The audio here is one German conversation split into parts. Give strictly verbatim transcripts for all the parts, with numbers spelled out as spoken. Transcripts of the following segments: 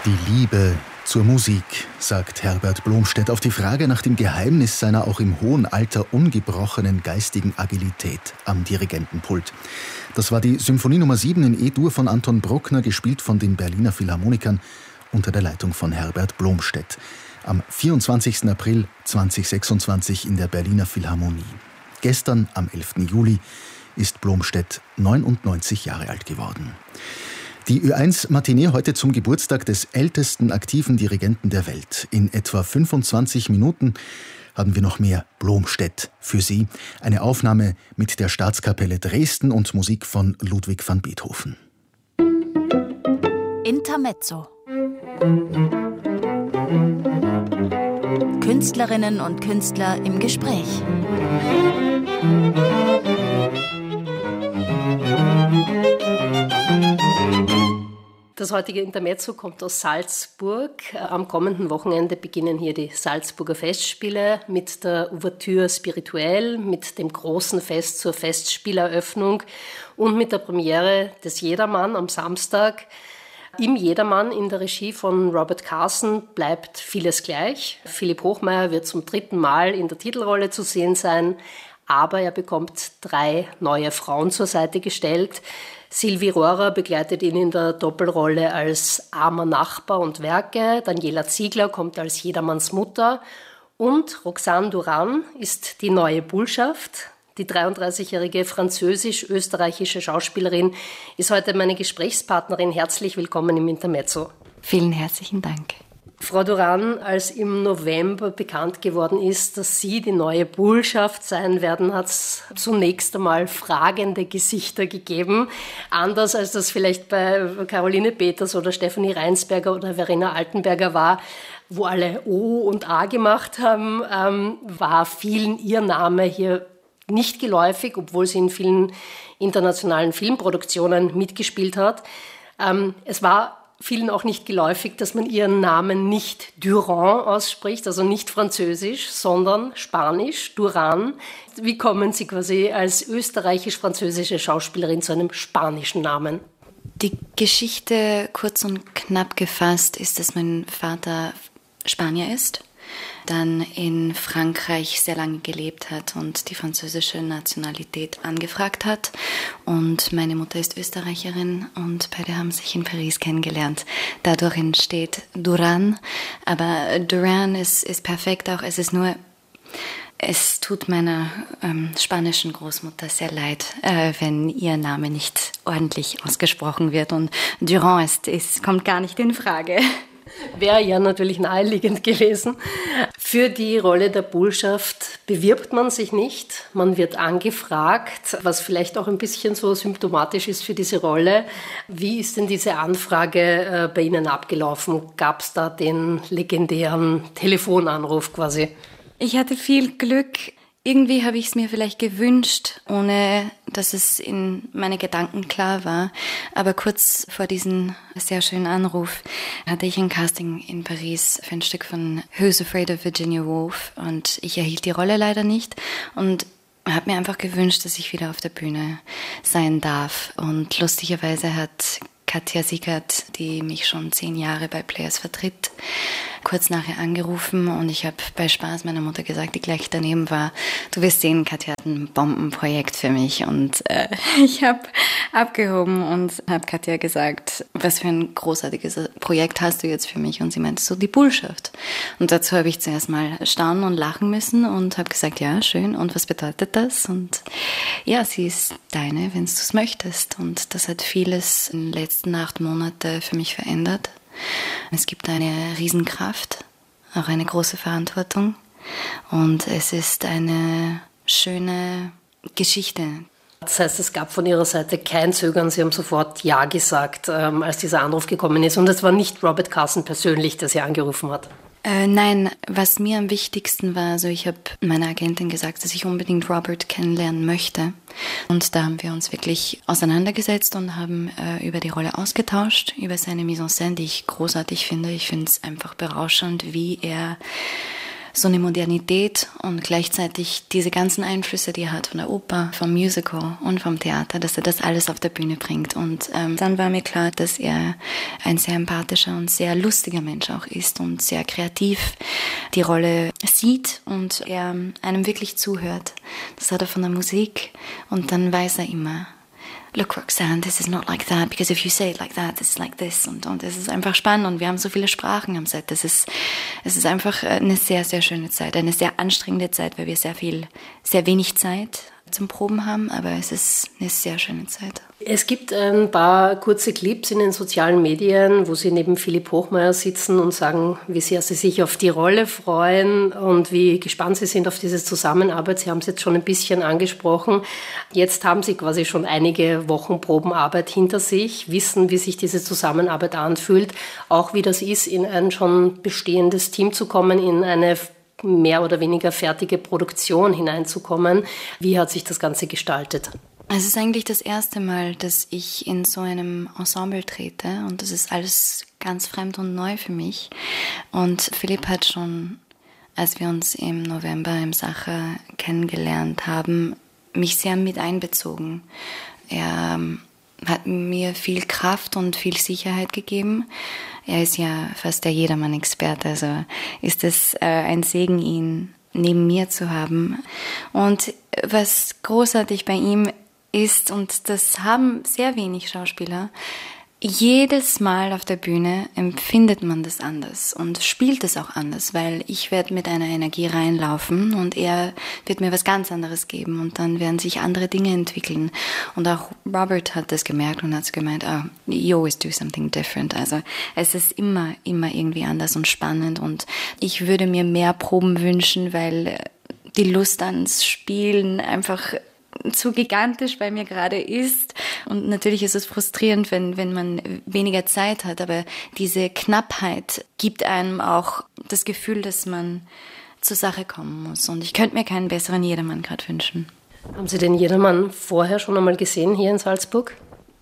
Die Liebe zur Musik, sagt Herbert Blomstedt auf die Frage nach dem Geheimnis seiner auch im hohen Alter ungebrochenen geistigen Agilität am Dirigentenpult. Das war die Symphonie Nummer sieben in E-Dur von Anton Bruckner, gespielt von den Berliner Philharmonikern unter der Leitung von Herbert Blomstedt. Am vierundzwanzigsten April zweitausendsechsundzwanzig in der Berliner Philharmonie. Gestern, am elften Juli, ist Blomstedt neunundneunzig Jahre alt geworden. Die Ö eins Matinee heute zum Geburtstag des ältesten aktiven Dirigenten der Welt. In etwa fünfundzwanzig Minuten haben wir noch mehr Blomstedt für Sie. Eine Aufnahme mit der Staatskapelle Dresden und Musik von Ludwig van Beethoven. Intermezzo. Künstlerinnen und Künstler im Gespräch. Das heutige Intermezzo kommt aus Salzburg. Am kommenden Wochenende beginnen hier die Salzburger Festspiele mit der Ouverture Spirituelle, mit dem großen Fest zur Festspieleröffnung und mit der Premiere des Jedermann am Samstag. Im Jedermann in der Regie von Robert Carson bleibt vieles gleich. Philipp Hochmeier wird zum dritten Mal in der Titelrolle zu sehen sein, aber er bekommt drei neue Frauen zur Seite gestellt. Sylvie Rohrer begleitet ihn in der Doppelrolle als armer Nachbar und Werke. Daniela Ziegler kommt als Jedermanns Mutter. Und Roxane Duran ist die neue Bullschaft. Die dreiunddreißigjährige französisch-österreichische Schauspielerin ist heute meine Gesprächspartnerin. Herzlich willkommen im Intermezzo. Vielen herzlichen Dank. Frau Duran, als im November bekannt geworden ist, dass Sie die neue Bullschaft sein werden, hat es zunächst einmal fragende Gesichter gegeben. Anders als das vielleicht bei Caroline Peters oder Stefanie Reinsberger oder Verena Altenberger war, wo alle O und A gemacht haben, ähm, war vielen Ihr Name hier nicht geläufig, obwohl sie in vielen internationalen Filmproduktionen mitgespielt hat. Ähm, es war vielen auch nicht geläufig, dass man ihren Namen nicht Durand ausspricht, also nicht französisch, sondern spanisch, Duran. Wie kommen Sie quasi als österreichisch-französische Schauspielerin zu einem spanischen Namen? Die Geschichte, kurz und knapp gefasst, ist, dass mein Vater Spanier ist, dann in Frankreich sehr lange gelebt hat und die französische Nationalität angefragt hat. Und meine Mutter ist Österreicherin und beide haben sich in Paris kennengelernt. Dadurch entsteht Duran, aber Duran ist, ist perfekt auch. Es ist nur, es tut meiner ähm, spanischen Großmutter sehr leid, äh, wenn ihr Name nicht ordentlich ausgesprochen wird. Und Durand ist, ist, kommt gar nicht in Frage. Wäre ja natürlich naheliegend gewesen. Für die Rolle der Bullschaft bewirbt man sich nicht. Man wird angefragt, was vielleicht auch ein bisschen so symptomatisch ist für diese Rolle. Wie ist denn diese Anfrage bei Ihnen abgelaufen? Gab es da den legendären Telefonanruf quasi? Ich hatte viel Glück. Irgendwie habe ich es mir vielleicht gewünscht, ohne dass es in meine Gedanken klar war. Aber kurz vor diesem sehr schönen Anruf hatte ich ein Casting in Paris für ein Stück von Who's Afraid of Virginia Woolf und ich erhielt die Rolle leider nicht und habe mir einfach gewünscht, dass ich wieder auf der Bühne sein darf. Und lustigerweise hat Katja Siegert, die mich schon zehn Jahre bei Players vertritt, kurz nachher angerufen und ich habe bei Spaß meiner Mutter gesagt, die gleich daneben war, du wirst sehen, Katja hat ein Bombenprojekt für mich und äh, ich habe abgehoben und habe Katja gesagt, was für ein großartiges Projekt hast du jetzt für mich? Und sie meinte so, die Bullschaft. Und dazu habe ich zuerst mal staunen und lachen müssen und habe gesagt, ja, schön, und was bedeutet das? Und ja, sie ist deine, wenn du es möchtest. Und das hat vieles in den letzten acht Monaten für mich verändert. Es gibt eine Riesenkraft, auch eine große Verantwortung und es ist eine schöne Geschichte. Das heißt, es gab von Ihrer Seite kein Zögern, Sie haben sofort Ja gesagt, ähm, als dieser Anruf gekommen ist und es war nicht Robert Carson persönlich, der Sie angerufen hat. Äh, nein, was mir am wichtigsten war, also ich habe meiner Agentin gesagt, dass ich unbedingt Robert kennenlernen möchte. Und da haben wir uns wirklich auseinandergesetzt und haben äh, über die Rolle ausgetauscht, über seine Mise en scène, die ich großartig finde. Ich finde es einfach berauschend, wie er so eine Modernität und gleichzeitig diese ganzen Einflüsse, die er hat von der Oper, vom Musical und vom Theater, dass er das alles auf der Bühne bringt. Und ähm, dann war mir klar, dass er ein sehr empathischer und sehr lustiger Mensch auch ist und sehr kreativ die Rolle sieht und er einem wirklich zuhört. Das hat er von der Musik und dann weiß er immer, look Roxanne, this is not like that, because if you say it like that, it's like this. Und, und es ist einfach spannend und wir haben so viele Sprachen am Set. Es ist, es ist einfach eine sehr, sehr schöne Zeit, eine sehr anstrengende Zeit, weil wir sehr viel, sehr wenig Zeit zum Proben haben, aber es ist eine sehr schöne Zeit. Es gibt ein paar kurze Clips in den sozialen Medien, wo Sie neben Philipp Hochmeier sitzen und sagen, wie sehr Sie sich auf die Rolle freuen und wie gespannt Sie sind auf diese Zusammenarbeit. Sie haben es jetzt schon ein bisschen angesprochen. Jetzt haben Sie quasi schon einige Wochen Probenarbeit hinter sich, wissen, wie sich diese Zusammenarbeit anfühlt, auch wie das ist, in ein schon bestehendes Team zu kommen, in eine mehr oder weniger fertige Produktion hineinzukommen. Wie hat sich das Ganze gestaltet? Es ist eigentlich das erste Mal, dass ich in so einem Ensemble trete und das ist alles ganz fremd und neu für mich. Und Philipp hat schon, als wir uns im November im Sacher kennengelernt haben, mich sehr mit einbezogen. Er hat mir viel Kraft und viel Sicherheit gegeben. Er ist ja fast der Jedermann-Experte, also ist es äh, ein Segen, ihn neben mir zu haben. Und was großartig bei ihm ist, und das haben sehr wenig Schauspieler, jedes Mal auf der Bühne empfindet man das anders und spielt es auch anders, weil ich werde mit einer Energie reinlaufen und er wird mir was ganz anderes geben und dann werden sich andere Dinge entwickeln. Und auch Robert hat das gemerkt und hat gemeint, oh, you always do something different. Also es ist immer, immer irgendwie anders und spannend und ich würde mir mehr Proben wünschen, weil die Lust ans Spielen einfach zu gigantisch bei mir gerade ist. Und natürlich ist es frustrierend, wenn, wenn man weniger Zeit hat, aber diese Knappheit gibt einem auch das Gefühl, dass man zur Sache kommen muss. Und ich könnte mir keinen besseren Jedermann gerade wünschen. Haben Sie den Jedermann vorher schon einmal gesehen hier in Salzburg?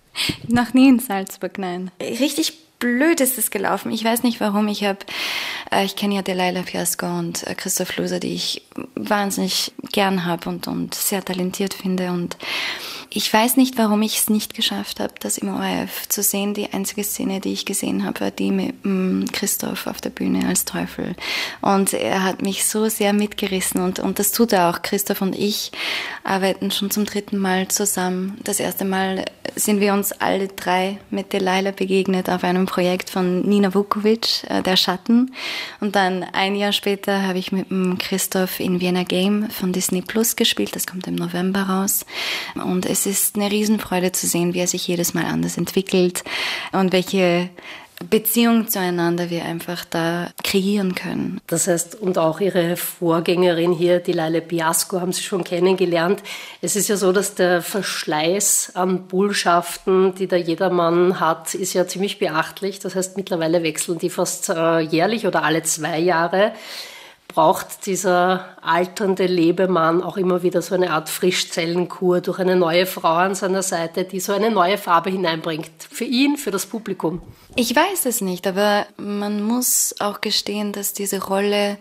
Noch nie in Salzburg, nein. Richtig blöd ist es gelaufen. Ich weiß nicht warum. Ich habe, äh, ich kenne ja Delilah Fiasco und äh, Christoph Loser, die ich wahnsinnig gern habe und, und sehr talentiert finde. Und ich weiß nicht, warum ich es nicht geschafft habe, das im O R F zu sehen. Die einzige Szene, die ich gesehen habe, war die mit ähm, Christoph auf der Bühne als Teufel. Und er hat mich so sehr mitgerissen und, und das tut er auch. Christoph und ich arbeiten schon zum dritten Mal zusammen. Das erste Mal sind wir uns alle drei mit Delilah begegnet auf einem Projekt von Nina Vukovic, äh, Der Schatten. Und dann ein Jahr später habe ich mit dem Christoph in Vienna Game von Disney Plus gespielt. Das kommt im November raus. Und es ist eine Riesenfreude zu sehen, wie er sich jedes Mal anders entwickelt und welche Beziehung zueinander wir einfach da kreieren können. Das heißt, und auch Ihre Vorgängerin hier, die Delilah Fiasco, haben Sie schon kennengelernt. Es ist ja so, dass der Verschleiß an Bullschaften, die da jedermann hat, ist ja ziemlich beachtlich. Das heißt, mittlerweile wechseln die fast äh, jährlich oder alle zwei Jahre. Braucht dieser alternde Lebemann auch immer wieder so eine Art Frischzellenkur durch eine neue Frau an seiner Seite, die so eine neue Farbe hineinbringt. Für ihn, für das Publikum. Ich weiß es nicht, aber man muss auch gestehen, dass diese Rolle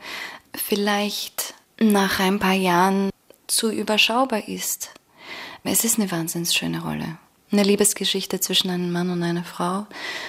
vielleicht nach ein paar Jahren zu überschaubar ist. Es ist eine wahnsinnig schöne Rolle. Eine Liebesgeschichte zwischen einem Mann und einer Frau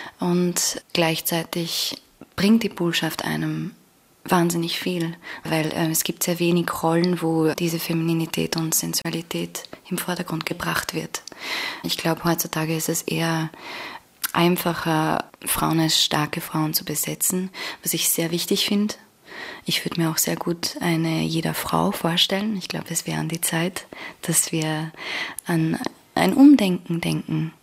und gleichzeitig bringt die Bullschaft einem wahnsinnig viel, weil äh, es gibt sehr wenig Rollen, wo diese Femininität und Sensualität im Vordergrund gebracht wird. Ich glaube, heutzutage ist es eher einfacher, Frauen als starke Frauen zu besetzen, was ich sehr wichtig finde. Ich würde mir auch sehr gut eine jeder Frau vorstellen. Ich glaube, es wäre an die Zeit, dass wir an ein Umdenken denken.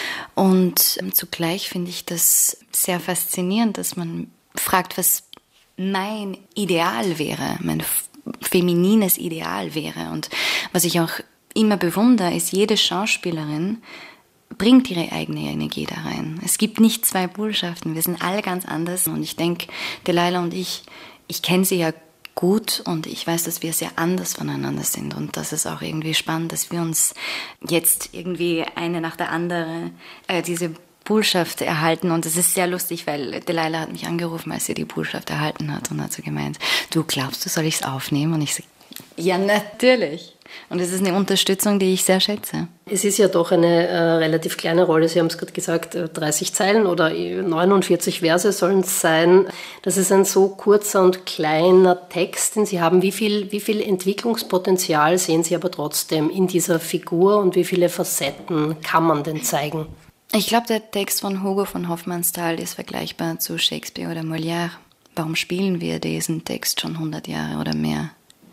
Und ähm, zugleich finde ich das sehr faszinierend, dass man fragt, was mein Ideal wäre, mein feminines Ideal wäre. Und was ich auch immer bewundere, ist, jede Schauspielerin bringt ihre eigene Energie da rein. Es gibt nicht zwei Bullschaften, wir sind alle ganz anders. Und ich denke, Delilah und ich, ich kenne sie ja gut und ich weiß, dass wir sehr anders voneinander sind. Und das ist auch irgendwie spannend, dass wir uns jetzt irgendwie eine nach der anderen äh, diese Bullschaft erhalten und es ist sehr lustig, weil Delilah hat mich angerufen, als sie die Bullschaft erhalten hat und hat so gemeint, du glaubst, du soll ich es aufnehmen? Und ich so, Ja, natürlich. Und es ist eine Unterstützung, die ich sehr schätze. Es ist ja doch eine äh, relativ kleine Rolle. Sie haben es gerade gesagt, äh, dreißig Zeilen oder neunundvierzig Verse sollen es sein. Das ist ein so kurzer und kleiner Text, den Sie haben. Wie viel, wie viel Entwicklungspotenzial sehen Sie aber trotzdem in dieser Figur und wie viele Facetten kann man denn zeigen? Ich glaube, der Text von Hugo von Hofmannsthal ist vergleichbar zu Shakespeare oder Molière. Warum spielen wir diesen Text schon hundert Jahre oder mehr?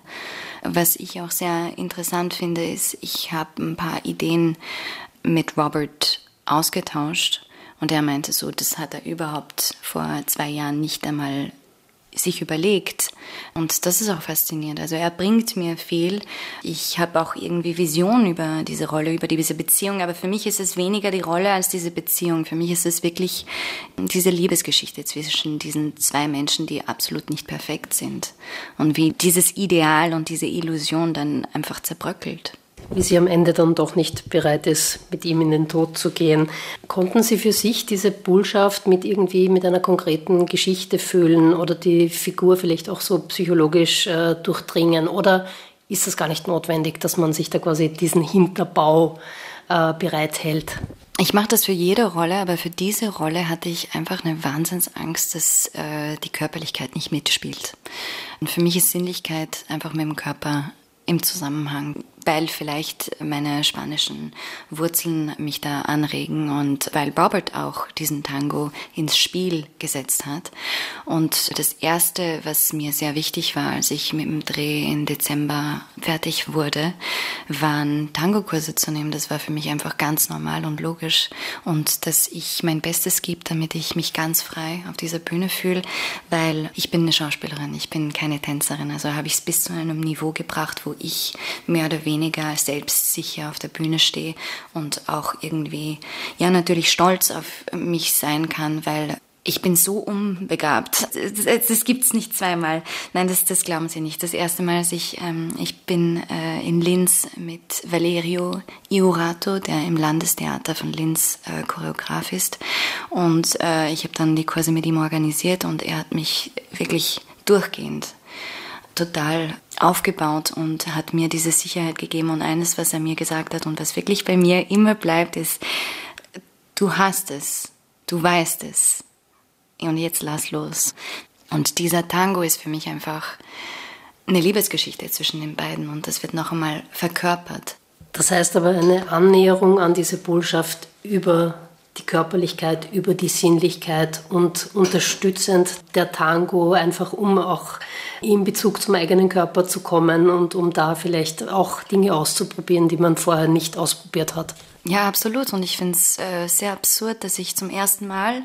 Was ich auch sehr interessant finde, ist, ich habe ein paar Ideen mit Robert ausgetauscht und er meinte so, das hat er überhaupt vor zwei Jahren nicht einmal sich überlegt. Und das ist auch faszinierend. Also er bringt mir viel. Ich habe auch irgendwie Visionen über diese Rolle, über diese Beziehung. Aber für mich ist es weniger die Rolle als diese Beziehung. Für mich ist es wirklich diese Liebesgeschichte zwischen diesen zwei Menschen, die absolut nicht perfekt sind. Und wie dieses Ideal und diese Illusion dann einfach zerbröckelt. Wie sie am Ende dann doch nicht bereit ist, mit ihm in den Tod zu gehen. Konnten Sie für sich diese Bullschaft mit irgendwie mit einer konkreten Geschichte füllen oder die Figur vielleicht auch so psychologisch äh, durchdringen? Oder ist es gar nicht notwendig, dass man sich da quasi diesen Hinterbau äh, bereithält? Ich mache das für jede Rolle, aber für diese Rolle hatte ich einfach eine Wahnsinnsangst, dass äh, die Körperlichkeit nicht mitspielt. Und für mich ist Sinnlichkeit einfach mit dem Körper im Zusammenhang, weil vielleicht meine spanischen Wurzeln mich da anregen und weil Robert auch diesen Tango ins Spiel gesetzt hat. Und das Erste, was mir sehr wichtig war, als ich mit dem Dreh im Dezember fertig wurde, waren Tango-Kurse zu nehmen. Das war für mich einfach ganz normal und logisch. Und dass ich mein Bestes gebe, damit ich mich ganz frei auf dieser Bühne fühle, weil ich bin eine Schauspielerin, ich bin keine Tänzerin. Also habe ich es bis zu einem Niveau gebracht, wo ich mehr oder weniger weniger selbstsicher auf der Bühne stehe und auch irgendwie, ja, natürlich stolz auf mich sein kann, weil ich bin so unbegabt. Das, das gibt's nicht zweimal. Nein, das, das glauben Sie nicht. Das erste Mal, als ich, ähm, ich bin äh, in Linz mit Valerio Iorato, der im Landestheater von Linz äh, Choreograf ist. Und äh, ich habe dann die Kurse mit ihm organisiert und er hat mich wirklich durchgehend total aufgebaut und hat mir diese Sicherheit gegeben. Und eines, was er mir gesagt hat und was wirklich bei mir immer bleibt, ist, du hast es, du weißt es und jetzt lass los. Und dieser Tango ist für mich einfach eine Liebesgeschichte zwischen den beiden und das wird noch einmal verkörpert. Das heißt aber eine Annäherung an diese Botschaft über die Körperlichkeit, über die Sinnlichkeit und unterstützend der Tango, einfach um auch in Bezug zum eigenen Körper zu kommen und um da vielleicht auch Dinge auszuprobieren, die man vorher nicht ausprobiert hat. Ja, absolut. Und ich finde es äh, sehr absurd, dass ich zum ersten Mal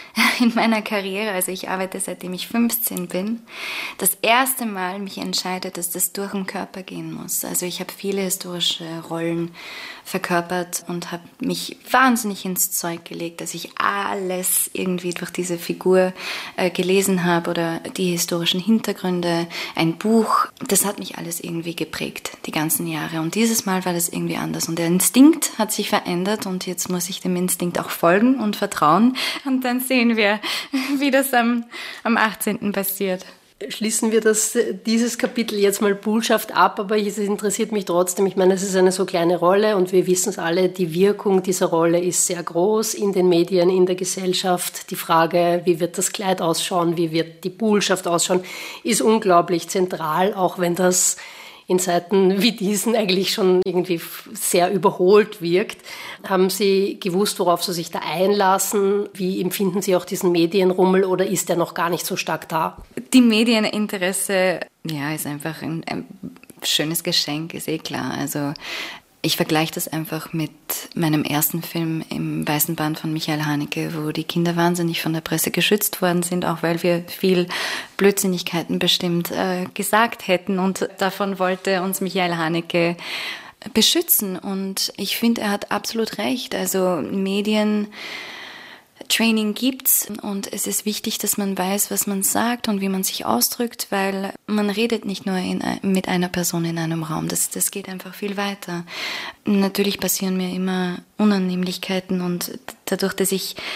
in meiner Karriere, also ich arbeite seitdem ich fünfzehn bin, das erste Mal mich entscheide, dass das durch den Körper gehen muss. Also ich habe viele historische Rollen verkörpert und habe mich wahnsinnig ins Zeug gelegt, dass ich alles irgendwie durch diese Figur äh, gelesen habe oder die historischen Hintergründe, ein Buch. Das hat mich alles irgendwie geprägt, die ganzen Jahre. Und dieses Mal war das irgendwie anders. Und der Instinkt hat sich verändert und jetzt muss ich dem Instinkt auch folgen und vertrauen. Und dann sehen wir, wie das am, am achtzehnten passiert. Schließen wir das, dieses Kapitel jetzt mal Bullschaft ab, aber es interessiert mich trotzdem. Ich meine, es ist eine so kleine Rolle und wir wissen es alle, die Wirkung dieser Rolle ist sehr groß in den Medien, in der Gesellschaft. Die Frage, wie wird das Kleid ausschauen, wie wird die Bullschaft ausschauen, ist unglaublich zentral, auch wenn das in Zeiten wie diesen eigentlich schon irgendwie sehr überholt wirkt. Haben Sie gewusst, worauf Sie sich da einlassen? Wie empfinden Sie auch diesen Medienrummel oder ist der noch gar nicht so stark da? Die Medieninteresse, ja, ist einfach ein, ein schönes Geschenk, ist eh klar. Also ich vergleiche das einfach mit meinem ersten Film im Weißen Band von Michael Haneke, wo die Kinder wahnsinnig von der Presse geschützt worden sind, auch weil wir viel Blödsinnigkeiten bestimmt äh, gesagt hätten. Und davon wollte uns Michael Haneke beschützen. Und ich finde, er hat absolut recht. Also Medien... Training gibt's und es ist wichtig, dass man weiß, was man sagt und wie man sich ausdrückt, weil man redet nicht nur in, mit einer Person in einem Raum, das, das geht einfach viel weiter. Natürlich passieren mir immer Unannehmlichkeiten und dadurch, dass ich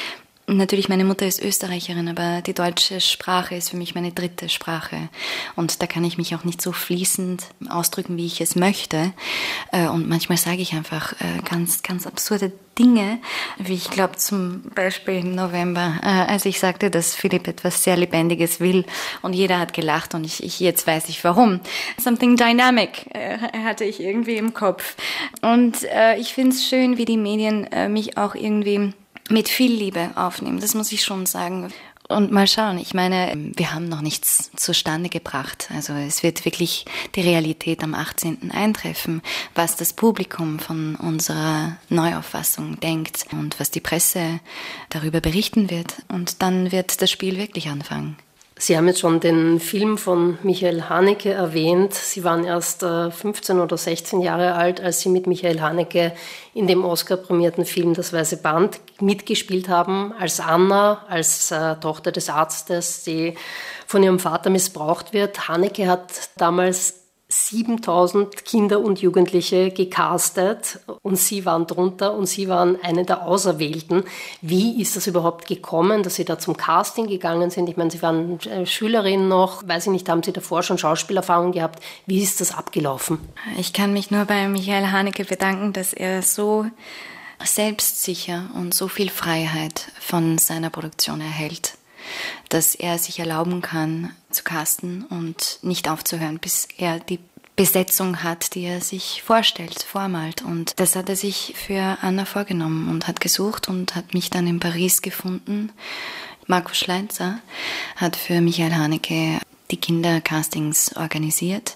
Natürlich, meine Mutter ist Österreicherin, aber die deutsche Sprache ist für mich meine dritte Sprache. Und da kann ich mich auch nicht so fließend ausdrücken, wie ich es möchte. Und manchmal sage ich einfach ganz, ganz absurde Dinge, wie ich glaube zum Beispiel im November, als ich sagte, dass Philipp etwas sehr Lebendiges will und jeder hat gelacht und ich, ich jetzt weiß ich warum. Something dynamic hatte ich irgendwie im Kopf. Und ich finde es schön, wie die Medien mich auch irgendwie mit viel Liebe aufnehmen, das muss ich schon sagen. Und mal schauen, ich meine, wir haben noch nichts zustande gebracht. Also es wird wirklich die Realität am achtzehnten eintreffen, was das Publikum von unserer Neuauffassung denkt und was die Presse darüber berichten wird. Und dann wird das Spiel wirklich anfangen. Sie haben jetzt schon den Film von Michael Haneke erwähnt. Sie waren erst fünfzehn oder sechzehn Jahre alt, als Sie mit Michael Haneke in dem Oscar-prämierten Film Das Weiße Band mitgespielt haben, als Anna, als äh, Tochter des Arztes, die von ihrem Vater missbraucht wird. Haneke hat damals siebentausend Kinder und Jugendliche gecastet und Sie waren drunter und Sie waren eine der Auserwählten. Wie ist das überhaupt gekommen, dass Sie da zum Casting gegangen sind? Ich meine, Sie waren Schülerin noch, weiß ich nicht, haben Sie davor schon Schauspielerfahrung gehabt? Wie ist das abgelaufen? Ich kann mich nur bei Michael Haneke bedanken, dass er so selbstsicher und so viel Freiheit von seiner Produktion erhält, dass er sich erlauben kann zu casten und nicht aufzuhören, bis er die Besetzung hat, die er sich vorstellt, vormalt. Und das hat er sich für Anna vorgenommen und hat gesucht und hat mich dann in Paris gefunden. Marco Schleitzer hat für Michael Haneke die Kindercastings organisiert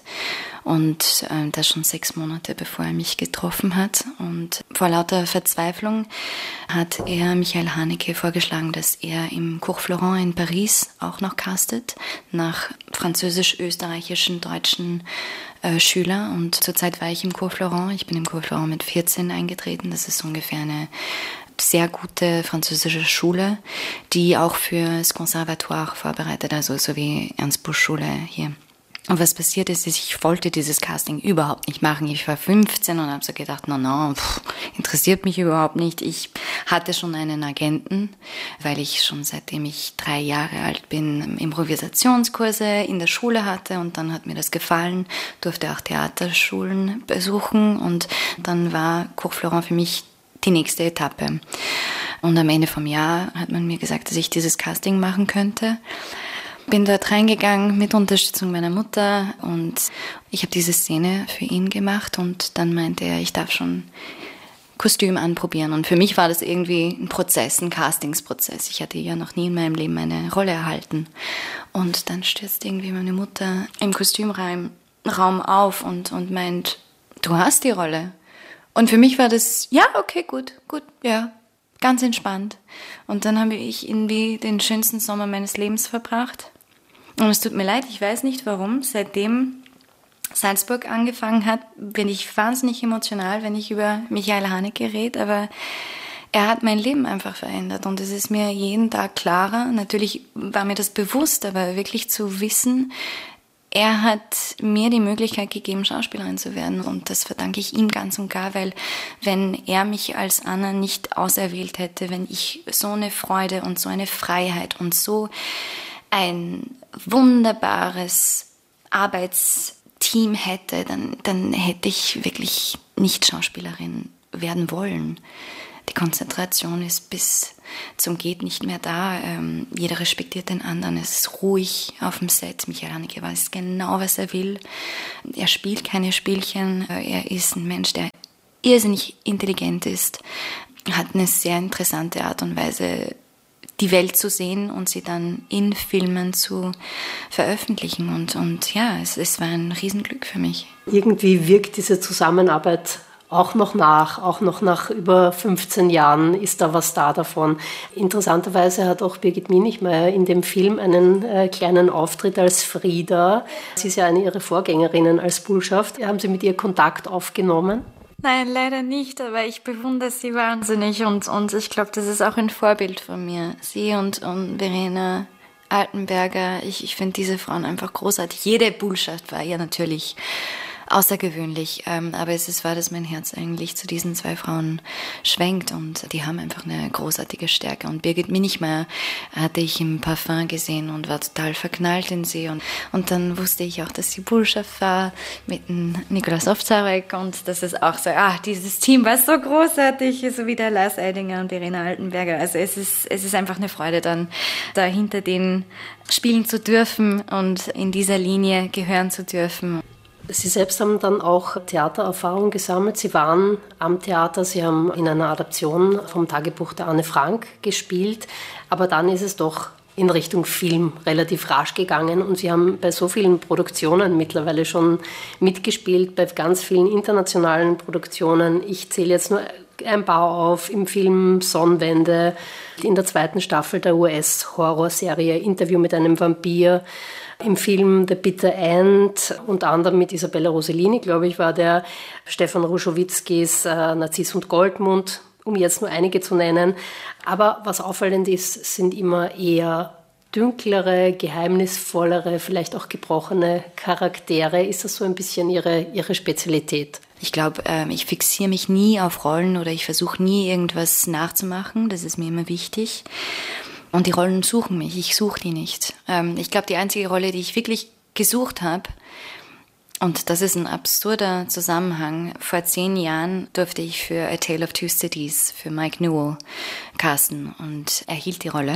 und äh, das schon sechs Monate bevor er mich getroffen hat. Und vor lauter Verzweiflung hat er Michael Haneke vorgeschlagen, dass er im Cours Florent in Paris auch noch castet, nach französisch-österreichischen, deutschen äh, Schüler. Und zurzeit war ich im Cours Florent. Ich bin im Cours Florent mit vierzehn eingetreten. Das ist ungefähr eine sehr gute französische Schule, die auch fürs Conservatoire vorbereitet, also so wie Ernst Busch Schule hier. Und was passiert ist, ist, ich wollte dieses Casting überhaupt nicht machen. Ich war fünfzehn und habe so gedacht, no, no, pff, interessiert mich überhaupt nicht. Ich hatte schon einen Agenten, weil ich schon seitdem ich drei Jahre alt bin Improvisationskurse in der Schule hatte und dann hat mir das gefallen, durfte auch Theaterschulen besuchen und dann war Cours Florent für mich die nächste Etappe. Und am Ende vom Jahr hat man mir gesagt, dass ich dieses Casting machen könnte. Bin dort reingegangen mit Unterstützung meiner Mutter und ich habe diese Szene für ihn gemacht und dann meinte er, ich darf schon Kostüm anprobieren. Und für mich war das irgendwie ein Prozess, ein Castingsprozess. Ich hatte ja noch nie in meinem Leben eine Rolle erhalten. Und dann stürzt irgendwie meine Mutter im Kostümraum auf und, und meint, du hast die Rolle. Und für mich war das, ja, okay, gut, gut, ja, ganz entspannt. Und dann habe ich irgendwie den schönsten Sommer meines Lebens verbracht. Und es tut mir leid, ich weiß nicht warum, seitdem Salzburg angefangen hat, bin ich wahnsinnig emotional, wenn ich über Michael Haneke rede, aber er hat mein Leben einfach verändert und es ist mir jeden Tag klarer. Natürlich war mir das bewusst, aber wirklich zu wissen, er hat mir die Möglichkeit gegeben, Schauspielerin zu werden und das verdanke ich ihm ganz und gar, weil wenn er mich als Anna nicht auserwählt hätte, wenn ich so eine Freude und so eine Freiheit und so ein wunderbares Arbeitsteam hätte, dann, dann hätte ich wirklich nicht Schauspielerin werden wollen. Die Konzentration ist bis zum Geht nicht mehr da. Ähm, jeder respektiert den anderen. Es ist ruhig auf dem Set. Michael Haneke weiß genau, was er will. Er spielt keine Spielchen. Er ist ein Mensch, der irrsinnig intelligent ist, hat eine sehr interessante Art und Weise, die Welt zu sehen und sie dann in Filmen zu veröffentlichen. Und, und ja, es, es war ein Riesenglück für mich. Irgendwie wirkt diese Zusammenarbeit auch noch nach, auch noch nach über fünfzehn Jahren ist da was da davon. Interessanterweise hat auch Birgit Minichmayr in dem Film einen äh, kleinen Auftritt als Frieda. Sie ist ja eine ihrer Vorgängerinnen als Bullschaft. Haben Sie mit ihr Kontakt aufgenommen? Nein, leider nicht, aber ich bewundere sie wahnsinnig und, und ich glaube, das ist auch ein Vorbild von mir. Sie und, und Verena Altenberger, ich, ich finde diese Frauen einfach großartig. Jede Bullschaft war ja natürlich außergewöhnlich. Ähm, aber es ist wahr, dass mein Herz eigentlich zu diesen zwei Frauen schwenkt und die haben einfach eine großartige Stärke. Und Birgit Minichmayr hatte ich im Parfum gesehen und war total verknallt in sie. Und, und dann wusste ich auch, dass sie Botschaft war mit dem Nikolaus Ovtcharek und das ist auch so, ah, dieses Team war so großartig, so wie der Lars Eidinger und Irena Altenberger. Also es ist, es ist einfach eine Freude, dann da hinter denen spielen zu dürfen und in dieser Linie gehören zu dürfen. Sie selbst haben dann auch Theatererfahrung gesammelt. Sie waren am Theater, Sie haben in einer Adaption vom Tagebuch der Anne Frank gespielt, aber dann ist es doch in Richtung Film relativ rasch gegangen und Sie haben bei so vielen Produktionen mittlerweile schon mitgespielt, bei ganz vielen internationalen Produktionen. Ich zähle jetzt nur ein paar auf, im Film Sonnenwende, in der zweiten Staffel der U S-Horrorserie Interview mit einem Vampir, im Film The Bitter End, unter anderem mit Isabella Rossellini, glaube ich, war der Stefan Ruschowitzkis äh, Narziss und Goldmund, um jetzt nur einige zu nennen. Aber was auffallend ist, sind immer eher dünklere, geheimnisvollere, vielleicht auch gebrochene Charaktere. Ist das so ein bisschen Ihre, Ihre Spezialität? Ich glaube, ähm, ich fixiere mich nie auf Rollen oder ich versuche nie irgendwas nachzumachen. Das ist mir immer wichtig. Und die Rollen suchen mich, ich suche die nicht. Ähm, ich glaube, die einzige Rolle, die ich wirklich gesucht habe, und das ist ein absurder Zusammenhang, vor zehn Jahren durfte ich für A Tale of Two Cities, für Mike Newell casten und erhielt die Rolle.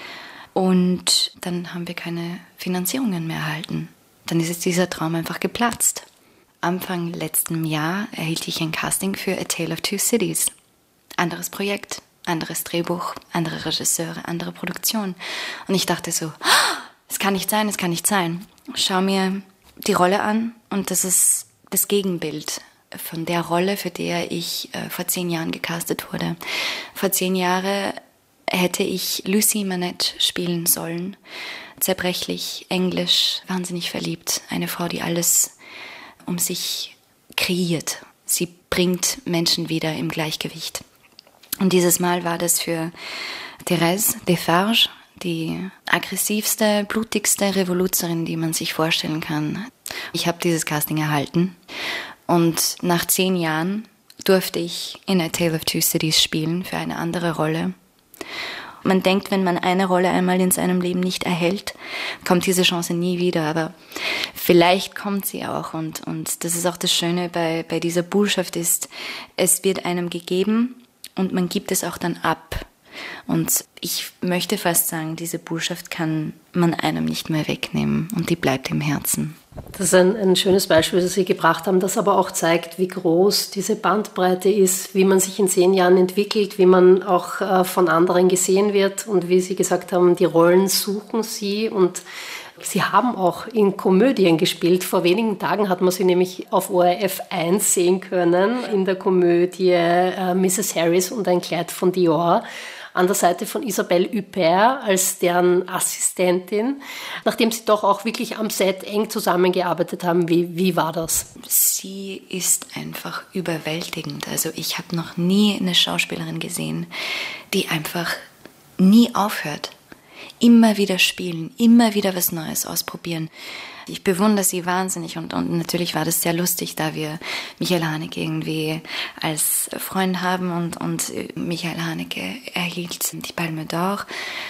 Und dann haben wir keine Finanzierungen mehr erhalten. Dann ist dieser Traum einfach geplatzt. Anfang letzten Jahr erhielt ich ein Casting für A Tale of Two Cities. Anderes Projekt. Anderes Drehbuch, andere Regisseure, andere Produktion. Und ich dachte so, es kann nicht sein, es kann nicht sein. Schau mir die Rolle an und das ist das Gegenbild von der Rolle, für die ich äh, vor zehn Jahren gecastet wurde. Vor zehn Jahren hätte ich Lucy Manette spielen sollen. Zerbrechlich, englisch, wahnsinnig verliebt. Eine Frau, die alles um sich kreiert. Sie bringt Menschen wieder im Gleichgewicht. Und dieses Mal war das für Thérèse Defarge, die aggressivste, blutigste Revoluzerin, die man sich vorstellen kann. Ich habe dieses Casting erhalten und nach zehn Jahren durfte ich in A Tale of Two Cities spielen für eine andere Rolle. Man denkt, wenn man eine Rolle einmal in seinem Leben nicht erhält, kommt diese Chance nie wieder, aber vielleicht kommt sie auch und, und das ist auch das Schöne bei, bei dieser Botschaft ist, es wird einem gegeben, und man gibt es auch dann ab. Und ich möchte fast sagen, diese Botschaft kann man einem nicht mehr wegnehmen und die bleibt im Herzen. Das ist ein, ein schönes Beispiel, das Sie gebracht haben, das aber auch zeigt, wie groß diese Bandbreite ist, wie man sich in zehn Jahren entwickelt, wie man auch äh, von anderen gesehen wird und wie Sie gesagt haben, die Rollen suchen Sie und Sie haben auch in Komödien gespielt. Vor wenigen Tagen hat man Sie nämlich auf O R F eins sehen können, in der Komödie äh, Misses Harris und ein Kleid von Dior, an der Seite von Isabelle Huppert als deren Assistentin, nachdem Sie doch auch wirklich am Set eng zusammengearbeitet haben. Wie, wie war das? Sie ist einfach überwältigend. Also ich habe noch nie eine Schauspielerin gesehen, die einfach nie aufhört. Immer wieder spielen, immer wieder was Neues ausprobieren. Ich bewundere sie wahnsinnig und, und natürlich war das sehr lustig, da wir Michael Haneke irgendwie als Freund haben und, und Michael Haneke erhielt die Palme d'Or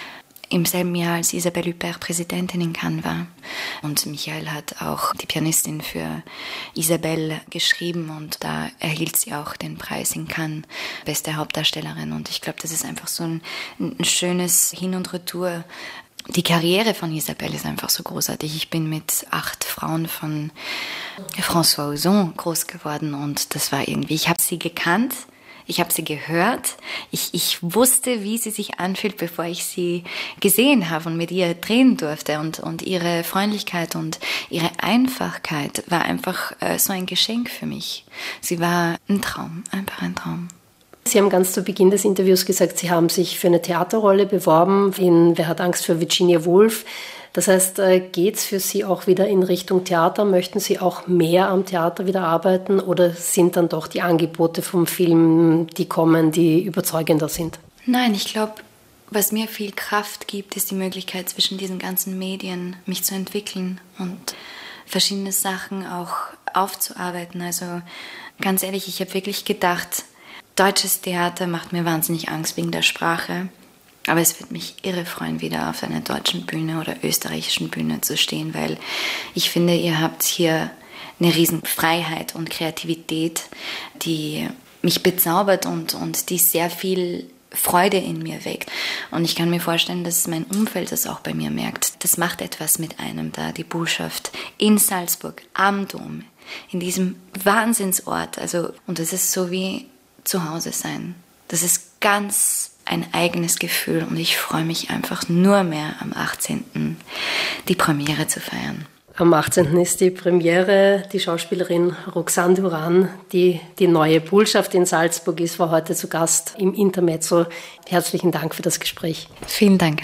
im selben Jahr, als Isabelle Huppert Präsidentin in Cannes war. Und Michael hat auch die Pianistin für Isabelle geschrieben und da erhielt sie auch den Preis in Cannes, beste Hauptdarstellerin. Und ich glaube, das ist einfach so ein, ein schönes Hin und Retour. Die Karriere von Isabelle ist einfach so großartig. Ich bin mit acht Frauen von François Ozon groß geworden und das war irgendwie, ich habe sie gekannt, ich habe sie gehört, ich, ich wusste, wie sie sich anfühlt, bevor ich sie gesehen habe und mit ihr drehen durfte und, und ihre Freundlichkeit und ihre Einfachkeit war einfach äh, so ein Geschenk für mich. Sie war ein Traum, einfach ein Traum. Sie haben ganz zu Beginn des Interviews gesagt, Sie haben sich für eine Theaterrolle beworben in Wer hat Angst vor Virginia Woolf. Das heißt, geht es für Sie auch wieder in Richtung Theater? Möchten Sie auch mehr am Theater wieder arbeiten oder sind dann doch die Angebote vom Film, die kommen, die überzeugender sind? Nein, ich glaube, was mir viel Kraft gibt, ist die Möglichkeit, zwischen diesen ganzen Medien mich zu entwickeln und verschiedene Sachen auch aufzuarbeiten. Also ganz ehrlich, ich habe wirklich gedacht, deutsches Theater macht mir wahnsinnig Angst wegen der Sprache. Aber es würde mich irre freuen, wieder auf einer deutschen Bühne oder österreichischen Bühne zu stehen, weil ich finde, ihr habt hier eine riesen Freiheit und Kreativität, die mich bezaubert und, und die sehr viel Freude in mir weckt. Und ich kann mir vorstellen, dass mein Umfeld das auch bei mir merkt. Das macht etwas mit einem da, die Botschaft in Salzburg, am Dom, in diesem Wahnsinnsort. Also, und das ist so wie zu Hause sein. Das ist ganz ein eigenes Gefühl und ich freue mich einfach nur mehr am achtzehnten die Premiere zu feiern. Am achtzehnten ist die Premiere. Die Schauspielerin Roxane Duran, die die neue Botschaft in Salzburg ist, war heute zu Gast im Intermezzo. Herzlichen Dank für das Gespräch. Vielen Dank.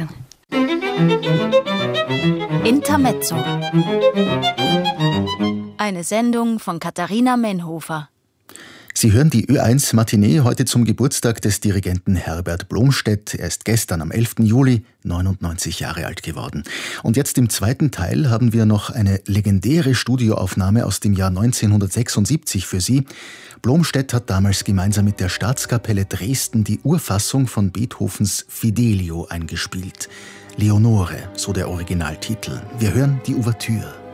Intermezzo. Eine Sendung von Katharina Menhofer. Sie hören die Ö eins Matinee heute zum Geburtstag des Dirigenten Herbert Blomstedt. Er ist gestern am elften Juli neunundneunzig Jahre alt geworden. Und jetzt im zweiten Teil haben wir noch eine legendäre Studioaufnahme aus dem Jahr neunzehnhundertsechsundsiebzig für Sie. Blomstedt hat damals gemeinsam mit der Staatskapelle Dresden die Urfassung von Beethovens Fidelio eingespielt. Leonore, so der Originaltitel. Wir hören die Ouvertüre.